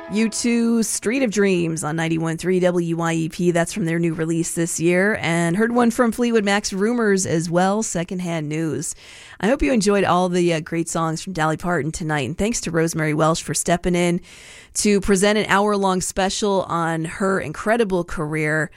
U2 Street of Dreams on 91.3 WYEP. That's from their new release this year. And heard one from Fleetwood Mac's Rumors as well, Secondhand News. I hope you enjoyed all the great songs from Dolly Parton tonight. And thanks to Rosemary Welsh for stepping in to present an hour-long special on her incredible career.